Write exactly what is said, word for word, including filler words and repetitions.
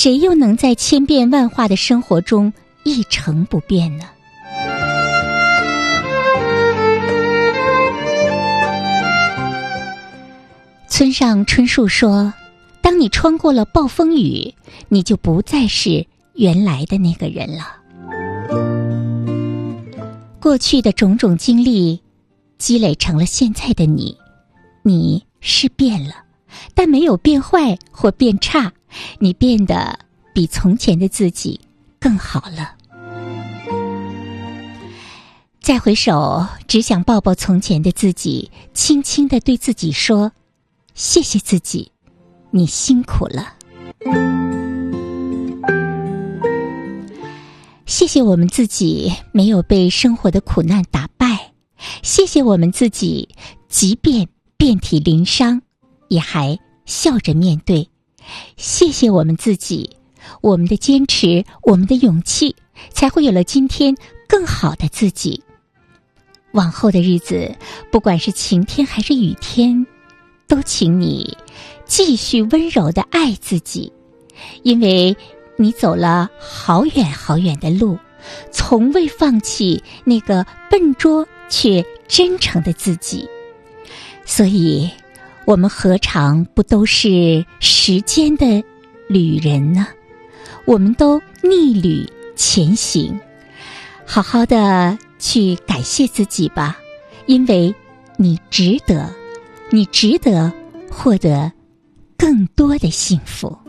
谁又能在千变万化的生活中一成不变呢？村上春树说，当你穿过了暴风雨，你就不再是原来的那个人了。过去的种种经历积累成了现在的你，你是变了，但没有变坏或变差，你变得比从前的自己更好了。再回首，只想抱抱从前的自己，轻轻地对自己说，谢谢自己，你辛苦了。谢谢我们自己没有被生活的苦难打败，谢谢我们自己即便遍体鳞伤也还笑着面对，谢谢我们自己，我们的坚持，我们的勇气，才会有了今天更好的自己。往后的日子，不管是晴天还是雨天，都请你继续温柔地爱自己，因为你走了好远好远的路，从未放弃那个笨拙却真诚的自己。所以我们何尝不都是时间的旅人呢？我们都逆旅前行，好好的去感谢自己吧，因为你值得，你值得获得更多的幸福。